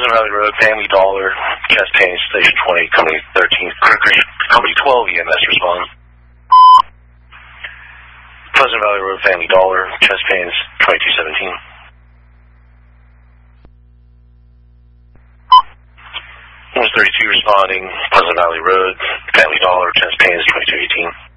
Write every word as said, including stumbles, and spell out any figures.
Pleasant Valley Road, Family Dollar, chest pains, Station twenty, Company thirteen, Company twelve, E M S response. Pleasant Valley Road, Family Dollar, chest pains, twenty-two seventeen. one thirty-two responding, Pleasant Valley Road, Family Dollar, chest pains, twenty-two eighteen.